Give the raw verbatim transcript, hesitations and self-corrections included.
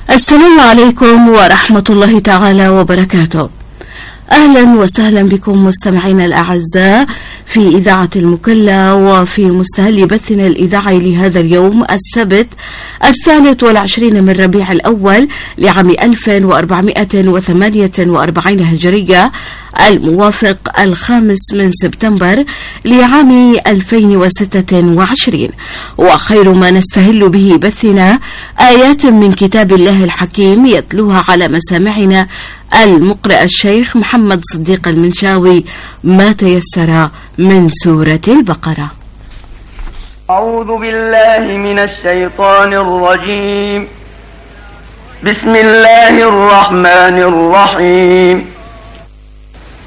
السلام عليكم ورحمة الله تعالى وبركاته. أهلا وسهلا بكم مستمعينا الأعزاء في إذاعة المكلا وفي مستهل بثنا الإذاعي لهذا اليوم السبت الثالث والعشرين من ربيع الأول لعام ألف وأربعمائة وثمانية وأربعين هجرية، الموافق الخامس من سبتمبر لعام ألفين وستة وعشرين. وخير ما نستهل به بثنا آيات من كتاب الله الحكيم يتلوها على مسامعنا المقرئ الشيخ محمد صديق المنشاوي ما تيسر من سورة البقرة. أعوذ بالله من الشيطان الرجيم. بسم الله الرحمن الرحيم.